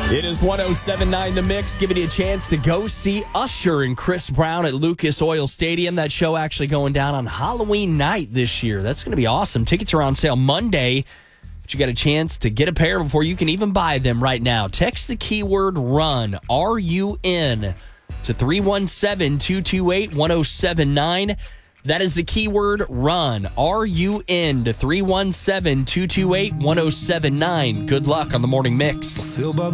It is 107.9 The Mix, giving you a chance to go see Usher and Chris Brown at Lucas Oil Stadium. That show actually going down on Halloween night this year. That's going to be awesome. Tickets are on sale Monday, but you got a chance to get a pair before you can even buy them right now. Text the keyword RUN, R-U-N, to 317-228-1079. That is the keyword RUN, R-U-N, to 317-228-1079. Good luck on the Morning Mix. Filled by the